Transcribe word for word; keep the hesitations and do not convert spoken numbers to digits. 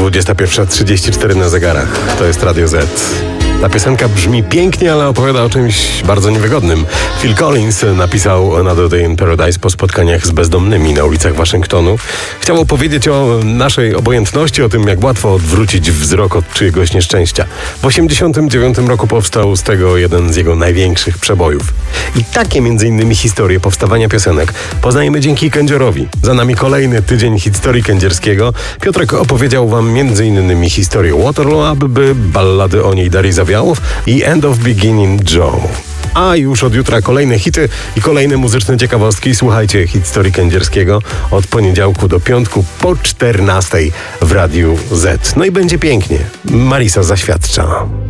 dwudziesta pierwsza trzydzieści cztery na zegarach. To jest Radio Z. Ta piosenka brzmi pięknie, ale opowiada o czymś bardzo niewygodnym. Phil Collins napisał Another Day in Paradise po spotkaniach z bezdomnymi na ulicach Waszyngtonu. Chciał opowiedzieć o naszej obojętności, o tym, jak łatwo odwrócić wzrok od czyjegoś nieszczęścia. W osiemdziesiątym dziewiątym roku powstał z tego jeden z jego największych przebojów. I takie między innymi historie powstawania piosenek poznajemy dzięki kędziorowi. Za nami kolejny tydzień historii kędzierskiego. Piotrek opowiedział wam między innymi historię Waterloo, aby ballady o niej Darii Zawiałów i End of Beginning Joe. A już od jutra kolejne hity i kolejne muzyczne ciekawostki. Słuchajcie historii kędzierskiego od poniedziałku do piątku po czternastej w Radiu Z. No i będzie pięknie. Marisa zaświadcza.